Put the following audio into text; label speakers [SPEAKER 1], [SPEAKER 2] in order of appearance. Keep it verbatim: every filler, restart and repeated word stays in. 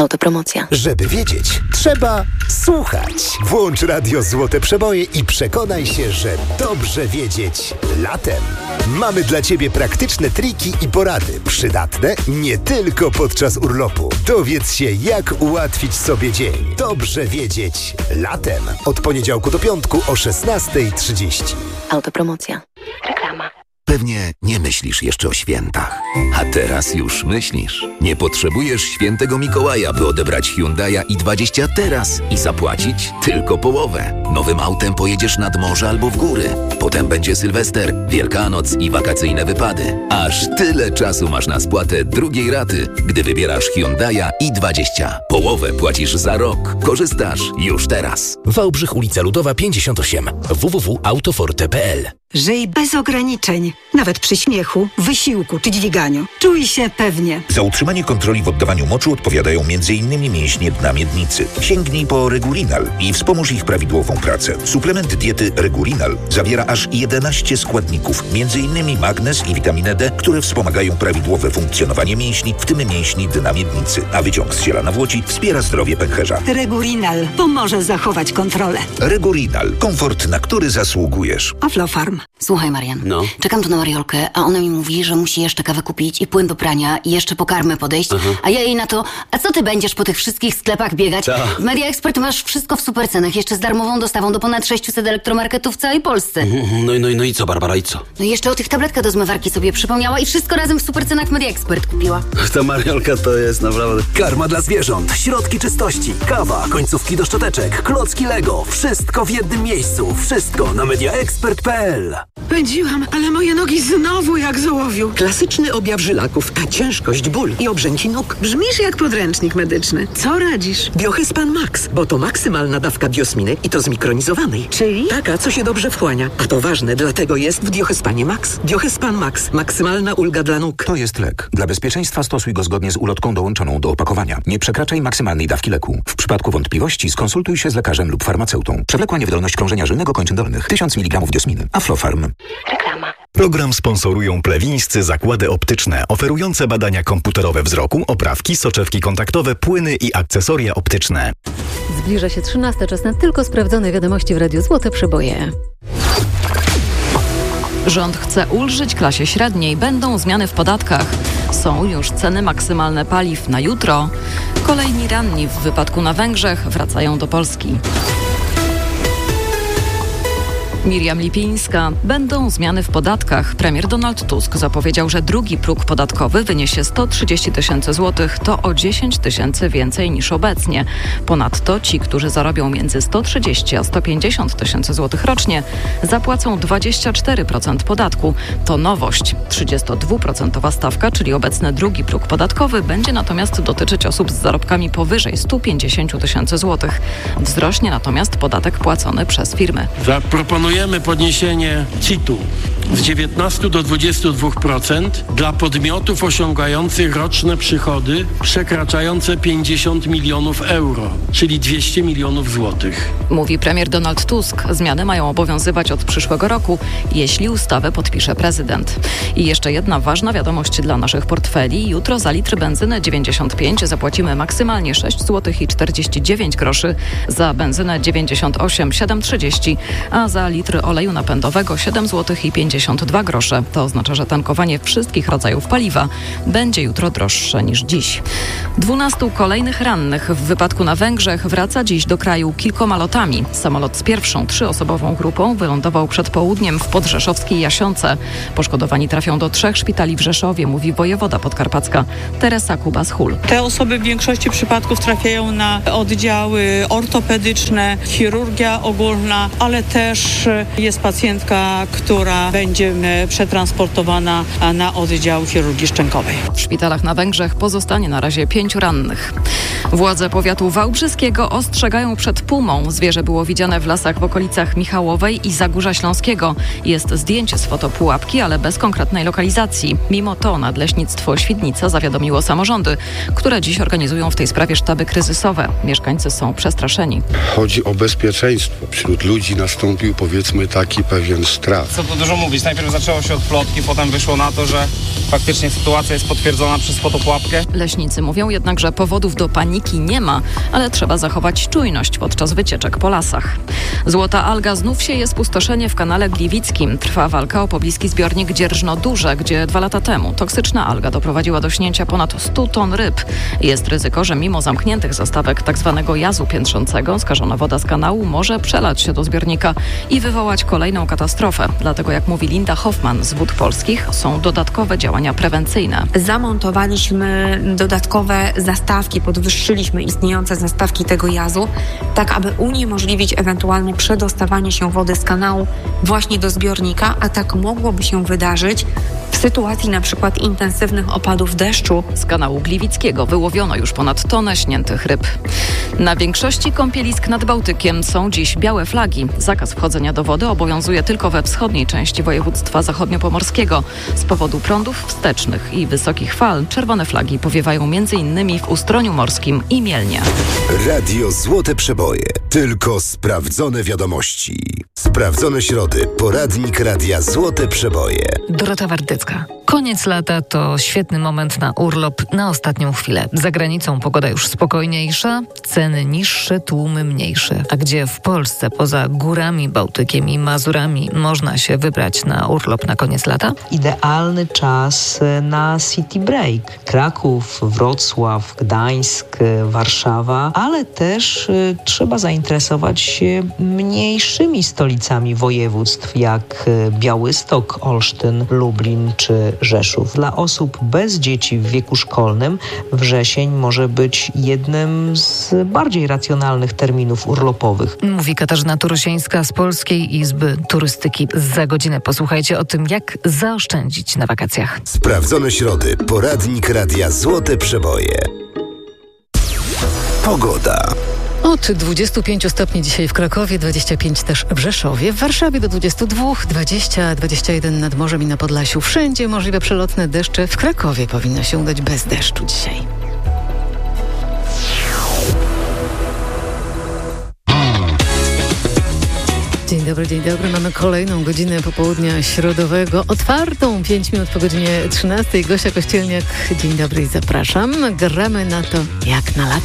[SPEAKER 1] Autopromocja.
[SPEAKER 2] Żeby wiedzieć, trzeba słuchać. Włącz Radio Złote Przeboje i przekonaj się, że dobrze wiedzieć latem. Mamy dla Ciebie praktyczne triki i porady, przydatne nie tylko podczas urlopu. Dowiedz się, jak ułatwić sobie dzień. Dobrze wiedzieć latem. Od poniedziałku do piątku o szesnasta trzydzieści.
[SPEAKER 1] Autopromocja. Reklama.
[SPEAKER 3] Pewnie nie myślisz jeszcze o świętach. A teraz już myślisz. Nie potrzebujesz świętego Mikołaja, by odebrać Hyundai'a i dwadzieścia teraz i zapłacić tylko połowę. Nowym autem pojedziesz nad morze albo w góry. Potem będzie Sylwester, Wielkanoc i wakacyjne wypady. Aż tyle czasu masz na spłatę drugiej raty, gdy wybierasz Hyundai'a i dwadzieścia. Połowę płacisz za rok. Korzystasz już teraz.
[SPEAKER 4] Wałbrzych, ulica Ludowa pięćdziesiąt osiem. w w w kropka autoforte kropka p l.
[SPEAKER 5] Żyj bez ograniczeń, nawet przy śmiechu, wysiłku czy dźwiganiu. Czuj się pewnie.
[SPEAKER 6] Za utrzymanie kontroli w oddawaniu moczu odpowiadają m.in. mięśnie dna miednicy. Sięgnij po Regulinal i wspomóż ich prawidłową pracę. Suplement diety Regulinal zawiera aż jedenaście składników, m.in. magnez i witaminę D, które wspomagają prawidłowe funkcjonowanie mięśni, w tym mięśni dna miednicy. A wyciąg z ziela nawłoci wspiera zdrowie pęcherza.
[SPEAKER 5] Regulinal pomoże zachować kontrolę.
[SPEAKER 6] Regulinal. Komfort, na który zasługujesz.
[SPEAKER 5] Aflofarm.
[SPEAKER 7] Słuchaj, Marian,
[SPEAKER 8] no.
[SPEAKER 7] czekam tu na Mariolkę, a ona mi mówi, że musi jeszcze kawę kupić i płyn do prania i jeszcze po karmę podejść,
[SPEAKER 8] Aha.
[SPEAKER 7] a ja jej na to, a co ty będziesz po tych wszystkich sklepach biegać?
[SPEAKER 8] Ta.
[SPEAKER 7] W Media Expert masz wszystko w supercenach, jeszcze z darmową dostawą do ponad sześciuset elektromarketów w całej Polsce.
[SPEAKER 8] No, no, no i co, Barbara, i co?
[SPEAKER 7] No i jeszcze o tych tabletkach do zmywarki sobie przypomniała i wszystko razem w supercenach Media Expert kupiła.
[SPEAKER 8] Ta Mariolka to jest naprawdę...
[SPEAKER 4] Karma dla zwierząt, środki czystości, kawa, końcówki do szczoteczek, klocki Lego. Wszystko w jednym miejscu. Wszystko na mediaexpert kropka p l.
[SPEAKER 9] Pędziłam, ale moje nogi znowu jak z ołowiu. Klasyczny objaw żylaków, a ciężkość, ból i obrzęki nóg. Brzmisz jak podręcznik medyczny. Co radzisz? Biohyspan Max, bo to maksymalna dawka biosminy i to zmikronizowanej. Czyli? Taka, co się dobrze wchłania. A to ważne, dlatego jest w Biohyspanie Max. Biohyspan Max. Maksymalna ulga dla nóg.
[SPEAKER 6] To jest lek. Dla bezpieczeństwa stosuj go zgodnie z ulotką dołączoną do opakowania. Nie przekraczaj maksymalnej dawki leku. W przypadku wątpliwości skonsultuj się z lekarzem lub farmaceutą. Przewlekła niewydolność krążenia żylnego kończyn dolnych. tysiąc miligramów diosminy. Aflofarm.
[SPEAKER 1] Reklama.
[SPEAKER 10] Program sponsorują plewińscy zakłady optyczne, oferujące badania komputerowe wzroku, oprawki, soczewki kontaktowe, płyny i akcesoria optyczne.
[SPEAKER 11] Zbliża się trzynasta, czas na tylko sprawdzone wiadomości w Radiu Złote Przeboje.
[SPEAKER 12] Rząd chce ulżyć klasie średniej. Będą zmiany w podatkach. Są już ceny maksymalne paliw na jutro. Kolejni ranni w wypadku na Węgrzech wracają do Polski. Miriam Lipińska. Będą zmiany w podatkach. Premier Donald Tusk zapowiedział, że drugi próg podatkowy wyniesie sto trzydzieści tysięcy złotych. To o dziesięć tysięcy więcej niż obecnie. Ponadto ci, którzy zarobią między sto trzydzieści a sto pięćdziesiąt tysięcy złotych rocznie, zapłacą dwadzieścia cztery procent podatku. To nowość. trzydziestodwuprocentowa stawka, czyli obecny drugi próg podatkowy, będzie natomiast dotyczyć osób z zarobkami powyżej stu pięćdziesięciu tysięcy złotych. Wzrośnie natomiast podatek płacony przez firmy.
[SPEAKER 13] Zaproponujemy podniesienie C I T-u z dziewiętnastu do dwudziestu dwóch procent dla podmiotów osiągających roczne przychody przekraczające pięćdziesiąt milionów euro, czyli dwieście milionów złotych.
[SPEAKER 12] Mówi premier Donald Tusk. Zmiany mają obowiązywać od przyszłego roku, jeśli ustawę podpisze prezydent. I jeszcze jedna ważna wiadomość dla naszych portfeli. Jutro za litr benzyny dziewięćdziesiąt pięć zapłacimy maksymalnie sześć złotych i czterdzieści dziewięć groszy, za benzynę dziewięćdziesiąt osiem siedem trzydzieści, a za litr oleju napędowego siedem złotych i pięćdziesiąt dwa grosze. To oznacza, że tankowanie wszystkich rodzajów paliwa będzie jutro droższe niż dziś. Dwunastu kolejnych rannych w wypadku na Węgrzech wraca dziś do kraju kilkoma lotami. Samolot z pierwszą trzyosobową grupą wylądował przed południem w podrzeszowskiej Jasionce. Poszkodowani trafią do trzech szpitali w Rzeszowie, mówi wojewoda podkarpacka Teresa Kubas-Hul.
[SPEAKER 14] Te osoby w większości przypadków trafiają na oddziały ortopedyczne, chirurgia ogólna, ale też jest pacjentka, która będzie przetransportowana na oddział chirurgii szczękowej.
[SPEAKER 12] W szpitalach na Węgrzech pozostanie na razie pięciu rannych. Władze powiatu wałbrzyskiego ostrzegają przed pumą. Zwierzę było widziane w lasach w okolicach Michałowej i Zagórza Śląskiego. Jest zdjęcie z fotopułapki, ale bez konkretnej lokalizacji. Mimo to Nadleśnictwo Świdnica zawiadomiło samorządy, które dziś organizują w tej sprawie sztaby kryzysowe. Mieszkańcy są przestraszeni.
[SPEAKER 15] Chodzi o bezpieczeństwo. Wśród ludzi nastąpił, powiedzmy, powiedzmy taki pewien strach.
[SPEAKER 16] Co tu dużo mówić, najpierw zaczęło się od plotki, potem wyszło na to, że faktycznie sytuacja jest potwierdzona przez fotopułapkę.
[SPEAKER 12] Leśnicy mówią jednak, że powodów do paniki nie ma, ale trzeba zachować czujność podczas wycieczek po lasach. Złota alga znów sieje spustoszenie w kanale Gliwickim. Trwa walka o pobliski zbiornik Dzierżno-Duże, gdzie dwa lata temu toksyczna alga doprowadziła do śnięcia ponad stu ton ryb. Jest ryzyko, że mimo zamkniętych zastawek tzw. jazu piętrzącego skażona woda z kanału może przelać się do zbiornika i wywołać kolejną katastrofę. Dlatego, jak mówi Linda Hoffman z Wód Polskich, są dodatkowe działania prewencyjne.
[SPEAKER 17] Zamontowaliśmy dodatkowe zastawki, podwyższyliśmy istniejące zastawki tego jazu, tak aby uniemożliwić ewentualne przedostawanie się wody z kanału właśnie do zbiornika, a tak mogłoby się wydarzyć w sytuacji na przykład intensywnych opadów deszczu.
[SPEAKER 12] Z kanału Gliwickiego wyłowiono już ponad tonę śniętych ryb. Na większości kąpielisk nad Bałtykiem są dziś białe flagi. Zakaz wchodzenia do wody obowiązuje tylko we wschodniej części województwa zachodniopomorskiego. Z powodu prądów wstecznych i wysokich fal czerwone flagi powiewają między innymi w Ustroniu Morskim i Mielnie.
[SPEAKER 2] Radio Złote Przeboje. Tylko sprawdzone wiadomości. Sprawdzone środy. Poradnik Radia Złote Przeboje.
[SPEAKER 18] Dorota Wardycka. Koniec lata to świetny moment na urlop na ostatnią chwilę. Za granicą pogoda już spokojniejsza, ceny niższe, tłumy mniejsze. A gdzie w Polsce poza górami, Bałtykiem i Mazurami można się wybrać na urlop na koniec lata?
[SPEAKER 19] Idealny czas na city break. Kraków, Wrocław, Gdańsk, Warszawa, ale też y, trzeba zainteresować się mniejszymi stolicami województw jak Białystok, Olsztyn, Lublin czy Rzeszów. Dla osób bez dzieci w wieku szkolnym wrzesień może być jednym z bardziej racjonalnych terminów urlopowych.
[SPEAKER 18] Mówi Katarzyna Turosińska z Polskiej Izby Turystyki. Za godzinę posłuchajcie o tym, jak zaoszczędzić na wakacjach.
[SPEAKER 2] Sprawdzone środy. Poradnik Radia Złote Przeboje. Pogoda.
[SPEAKER 11] Od dwudziestu pięciu stopni dzisiaj w Krakowie, dwudziestu pięciu też w Rzeszowie, w Warszawie do dwudziestu dwóch, dwudziestu, dwudziestu jeden nad morzem i na Podlasiu. Wszędzie możliwe przelotne deszcze. W Krakowie powinno się udać bez deszczu dzisiaj. Dzień dobry, dzień dobry. Mamy kolejną godzinę popołudnia środowego, otwartą pięć minut po godzinie trzynastej. Gosia Kościelniak, dzień dobry i zapraszam. Gramy na to jak na lato.